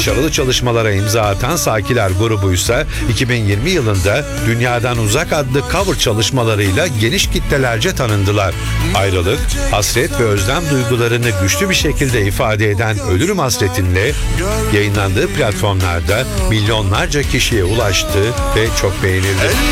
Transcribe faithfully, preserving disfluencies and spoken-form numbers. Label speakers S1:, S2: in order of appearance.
S1: Başarılı çalışmalara imza atan Sakiler grubu ise iki bin yirmi yılında Dünyadan Uzak adlı cover çalışmalarıyla geniş kitlelerce tanındılar. Ayrılık, hasret ve özlem duygularını güçlü bir şekilde ifade eden Ölürüm Hasretinle yayınlandığı platformlarda milyonlarca kişiye ulaştı ve çok beğenildi.